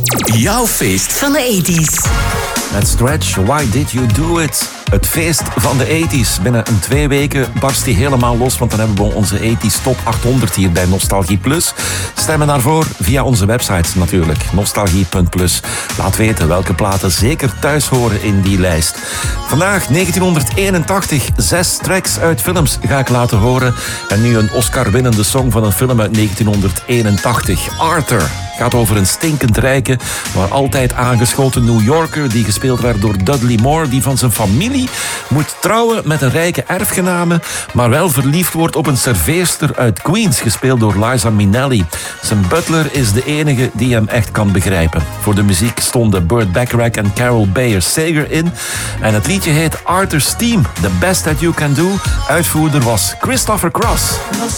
Jouw feest van de 80s. Met Stretch, Why Did You Do It? Het feest van de 80s. Binnen 2 weken barst die helemaal los, want dan hebben we onze 80s top 800 hier bij Nostalgie Plus. Stemmen daarvoor via onze website natuurlijk, nostalgie.plus. Laat weten welke platen zeker thuis horen in die lijst. Vandaag 1981, 6 tracks uit films ga ik laten horen. En nu een Oscar-winnende song van een film uit 1981, Arthur. Gaat over een stinkend rijke, maar altijd aangeschoten New Yorker die gespeeld werd door Dudley Moore, die van zijn familie moet trouwen met een rijke erfgename, maar wel verliefd wordt op een serveerster uit Queens, gespeeld door Liza Minnelli. Zijn butler is de enige die hem echt kan begrijpen. Voor de muziek stonden Burt Bacharach en Carol Bayer Sager in. En het liedje heet Arthur's Theme, The Best That You Can Do. Uitvoerder was Christopher Cross.